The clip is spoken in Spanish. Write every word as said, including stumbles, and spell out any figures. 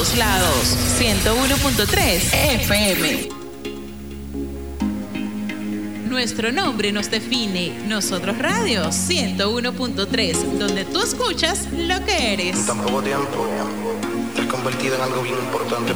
todos lados. ciento uno punto tres F M. Nuestro nombre nos define. Nosotros Radio ciento uno punto tres, donde tú escuchas lo que eres. En tan poco tiempo te has convertido en algo bien importante.